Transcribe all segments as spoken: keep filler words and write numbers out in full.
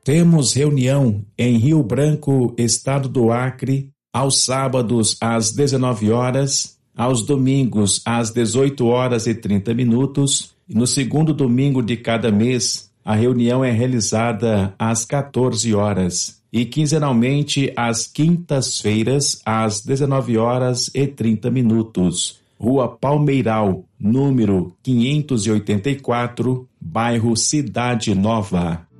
Temos reunião em Rio Branco, estado do Acre, aos sábados às dezenove horas, aos domingos às dezoito horas e trinta minutos, e no segundo domingo de cada mês, a reunião é realizada às quatorze horas, e quinzenalmente às quintas-feiras, às dezenove horas e trinta minutos. Rua Palmeiral, número quinhentos e oitenta e quatro, bairro Cidade Nova.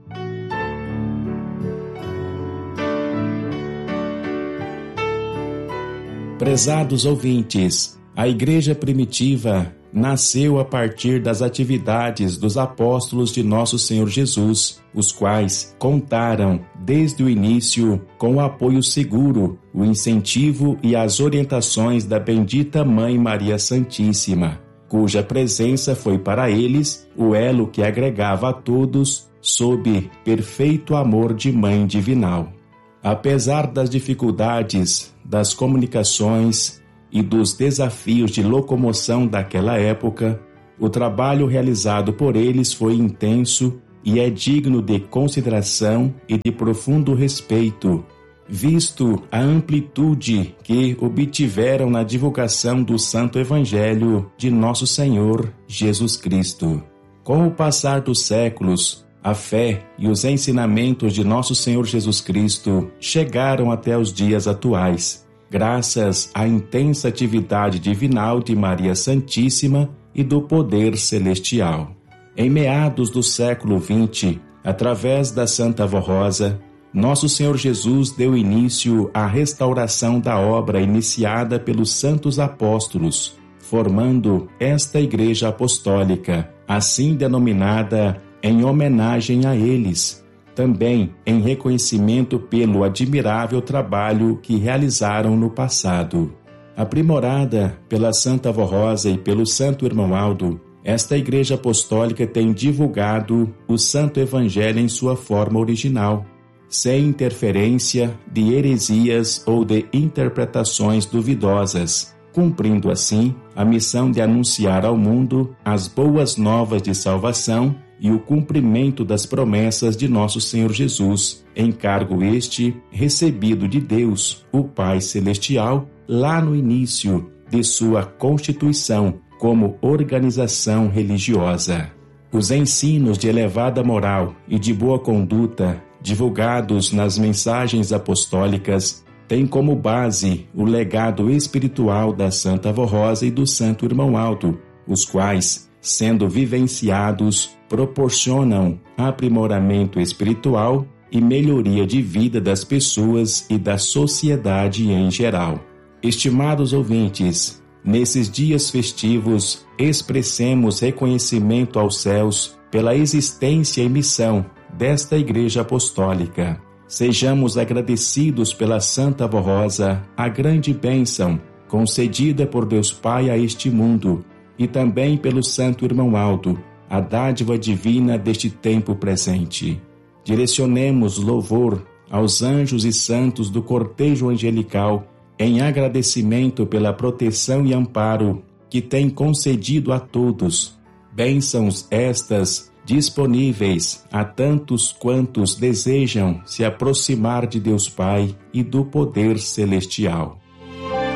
Prezados ouvintes, a Igreja Primitiva nasceu a partir das atividades dos apóstolos de Nosso Senhor Jesus, os quais contaram, desde o início, com o apoio seguro, o incentivo e as orientações da bendita Mãe Maria Santíssima, cuja presença foi para eles o elo que agregava a todos sob perfeito amor de Mãe Divinal. Apesar das dificuldades das comunicações e dos desafios de locomoção daquela época, o trabalho realizado por eles foi intenso e é digno de consideração e de profundo respeito, visto a amplitude que obtiveram na divulgação do Santo Evangelho de Nosso Senhor Jesus Cristo. Com o passar dos séculos, a fé e os ensinamentos de Nosso Senhor Jesus Cristo chegaram até os dias atuais, graças à intensa atividade divinal de Maria Santíssima e do poder celestial. Em meados do século vinte, através da Santa Avó Rosa, Nosso Senhor Jesus deu início à restauração da obra iniciada pelos santos apóstolos, formando esta Igreja Apostólica, assim denominada em homenagem a eles, também em reconhecimento pelo admirável trabalho que realizaram no passado. Aprimorada pela Santa Avó Rosa e pelo Santo Irmão Aldo, esta Igreja Apostólica tem divulgado o Santo Evangelho em sua forma original, sem interferência de heresias ou de interpretações duvidosas, cumprindo assim a missão de anunciar ao mundo as boas novas de salvação e o cumprimento das promessas de Nosso Senhor Jesus, encargo este recebido de Deus, o Pai Celestial, lá no início de sua constituição como organização religiosa. Os ensinos de elevada moral e de boa conduta, divulgados nas mensagens apostólicas, têm como base o legado espiritual da Santa Avó Rosa e do Santo Irmão Aldo, os quais, sendo vivenciados, proporcionam aprimoramento espiritual e melhoria de vida das pessoas e da sociedade em geral. Estimados ouvintes, nesses dias festivos, expressemos reconhecimento aos céus pela existência e missão desta Igreja Apostólica. Sejamos agradecidos pela Santa Avó Rosa, a grande bênção concedida por Deus Pai a este mundo, e também pelo Santo Irmão Aldo, a dádiva divina deste tempo presente. Direcionemos louvor aos anjos e santos do cortejo angelical em agradecimento pela proteção e amparo que tem concedido a todos. Bênçãos estas disponíveis a tantos quantos desejam se aproximar de Deus Pai e do poder celestial.